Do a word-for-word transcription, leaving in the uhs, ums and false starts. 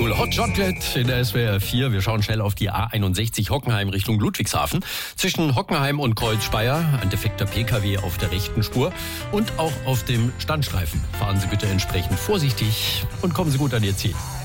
cool. Hot Chocolate in der S W R vier. Wir schauen schnell auf die A einundsechzig Hockenheim Richtung Ludwigshafen. Zwischen Hockenheim und Kreuzspeyer ein defekter P K W auf der rechten Spur. Und auch auf dem Standstreifen. Fahren Sie bitte entsprechend vorsichtig und kommen Sie gut an Ihr Ziel.